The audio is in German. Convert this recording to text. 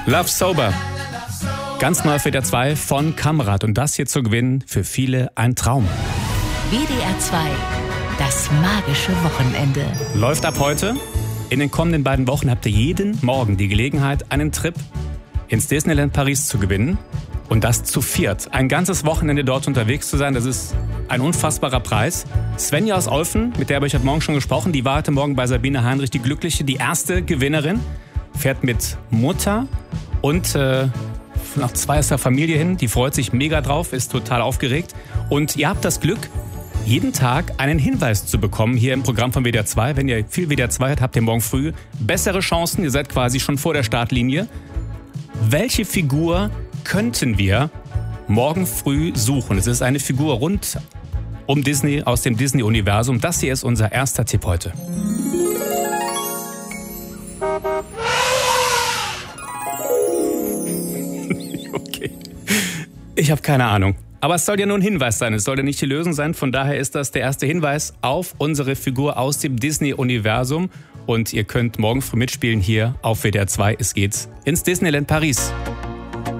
Love Sober. Ganz neu auf WDR 2 von Kamrat. Und das hier zu gewinnen, für viele ein Traum. WDR 2, das magische Wochenende. Läuft ab heute. In den kommenden beiden Wochen habt ihr jeden Morgen die Gelegenheit, einen Trip ins Disneyland Paris zu gewinnen. Und das zu viert. Ein ganzes Wochenende dort unterwegs zu sein, das ist ein unfassbarer Preis. Svenja aus Olfen, mit der habe ich heute Morgen schon gesprochen, die war heute Morgen bei Sabine Heinrich, die Glückliche, die erste Gewinnerin. Fährt mit Mutter und noch zwei aus der Familie hin. Die freut sich mega drauf, ist total aufgeregt. Und ihr habt das Glück, jeden Tag einen Hinweis zu bekommen hier im Programm von WDR 2. Wenn ihr viel WDR 2 habt, habt ihr morgen früh bessere Chancen. Ihr seid quasi schon vor der Startlinie. Welche Figur könnten wir morgen früh suchen? Es ist eine Figur rund um Disney, aus dem Disney-Universum. Das hier ist unser erster Tipp heute. Okay. Ich habe keine Ahnung. Aber es soll ja nur ein Hinweis sein, es soll ja nicht die Lösung sein. Von daher ist das der erste Hinweis auf unsere Figur aus dem Disney-Universum. Und ihr könnt morgen früh mitspielen hier auf WDR 2. Es geht ins Disneyland Paris.